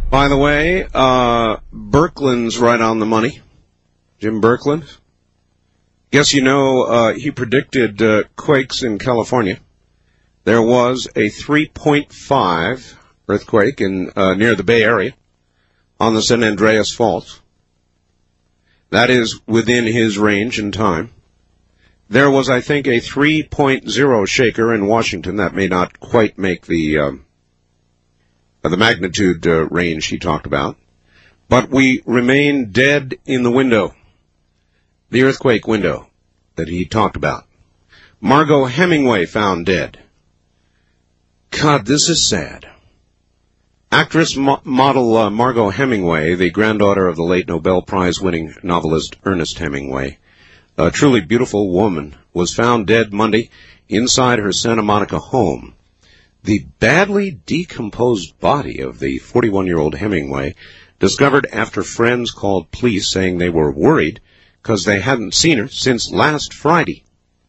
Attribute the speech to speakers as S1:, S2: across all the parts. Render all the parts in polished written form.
S1: By the way, Birkeland's right on the money. Jim Birkeland. Guess you know he predicted quakes in California. There was a 3.5 earthquake in near the Bay Area on the San Andreas Fault. That is within his range and time. There was, I think, a 3.0 shaker in Washington. That may not quite make the magnitude range he talked about. But we remain dead in the window, the earthquake window that he talked about. Margot Hemingway found dead. God, this is sad. Actress model Margot Hemingway, the granddaughter of the late Nobel Prize-winning novelist Ernest Hemingway, a truly beautiful woman, was found dead Monday inside her Santa Monica home. The badly decomposed body of the 41-year-old Hemingway, discovered after friends called police saying they were worried because they hadn't seen her since last Friday.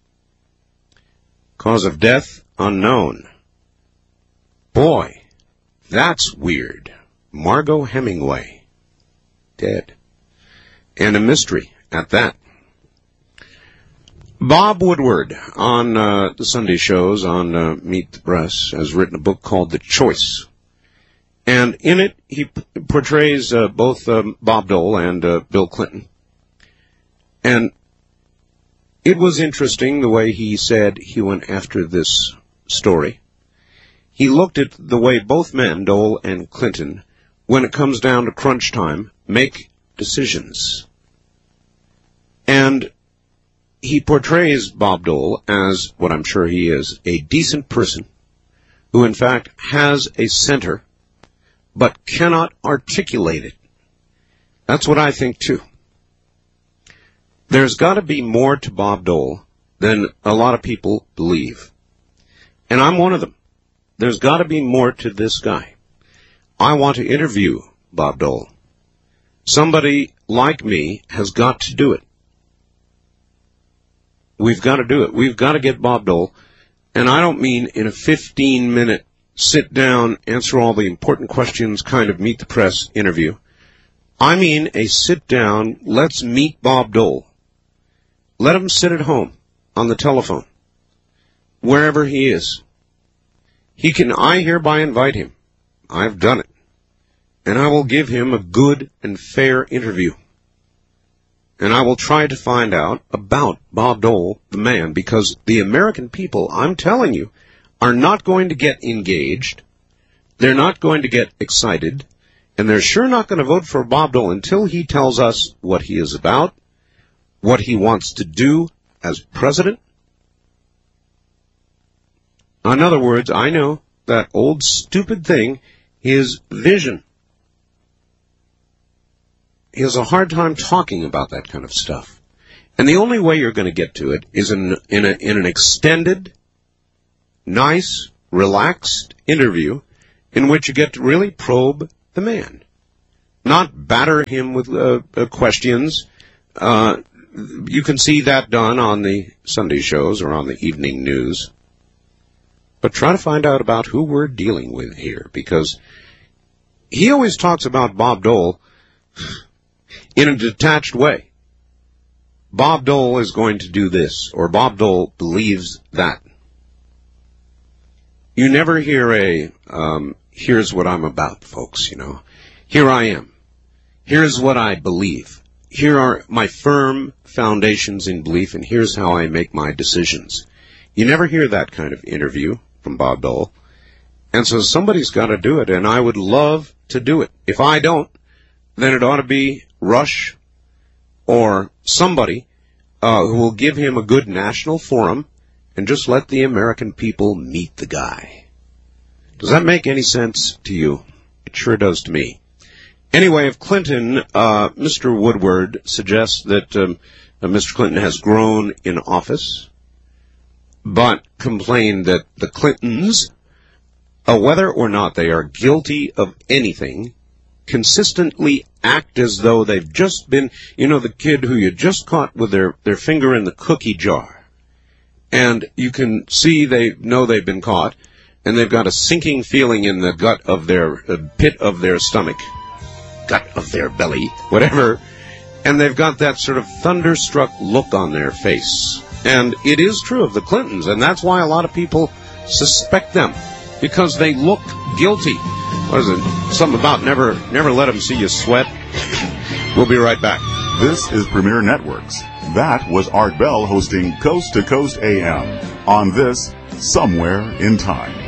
S1: Cause of death unknown. Boy, that's weird. Margot Hemingway, dead. And a mystery at that. Bob Woodward on the Sunday shows on Meet the Press has written a book called The Choice. And in it, he portrays both Bob Dole and Bill Clinton. And it was interesting the way he said he went after this story. He looked at the way both men, Dole and Clinton, when it comes down to crunch time, make decisions. And he portrays Bob Dole as, what I'm sure he is, a decent person who in fact has a center but cannot articulate it. That's what I think too. There's got to be more to Bob Dole than a lot of people believe. And I'm one of them. There's got to be more to this guy. I want to interview Bob Dole. Somebody like me has got to do it. We've got to do it. We've got to get Bob Dole. And I don't mean in a 15-minute sit down, answer all the important questions kind of meet the press interview. I mean a sit down, let's meet Bob Dole. Let him sit at home on the telephone, wherever he is. I hereby invite him. I've done it. And I will give him a good and fair interview. And I will try to find out about Bob Dole, the man, because the American people, I'm telling you, are not going to get engaged. They're not going to get excited. And they're sure not going to vote for Bob Dole until he tells us what he is about, what he wants to do as president. In other words, I know that old stupid thing, his vision. He has a hard time talking about that kind of stuff. And the only way you're going to get to it is in an extended, nice, relaxed interview in which you get to really probe the man. Not batter him with questions. You can see that done on the Sunday shows or on the evening news. But try to find out about who we're dealing with here, because he always talks about Bob Dole in a detached way. Bob Dole is going to do this, or Bob Dole believes that. You never hear here's what I'm about, folks, you know. Here I am. Here's what I believe. Here are my firm foundations in belief, and here's how I make my decisions. You never hear that kind of interview from Bob Dole. And so somebody's got to do it, and I would love to do it. If I don't, then it ought to be Rush or somebody who will give him a good national forum and just let the American people meet the guy. Does that make any sense to you? It sure does to me. Anyway, if Clinton, Mr. Woodward suggests that Mr. Clinton has grown in office, but complained that the Clintons, whether or not they are guilty of anything, consistently act as though they've just been, you know, the kid who you just caught with their finger in the cookie jar. And you can see they know they've been caught and they've got a sinking feeling in the gut of their pit of their stomach, gut of their belly, whatever, and they've got that sort of thunderstruck look on their face. And it is true of the Clintons, and that's why a lot of people suspect them, because they look guilty. What is it? Something about never let them see you sweat. We'll be right back.
S2: This is Premier Networks. That was Art Bell hosting Coast to Coast AM on this Somewhere in Time.